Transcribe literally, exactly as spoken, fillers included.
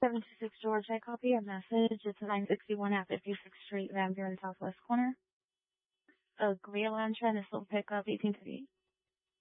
seven two six George, I copy a message. It's nine sixty-one at fifty-sixth Street, Van Buren, Southwest corner. A gray Elantra and this little pickup, eighteen thirty-eight.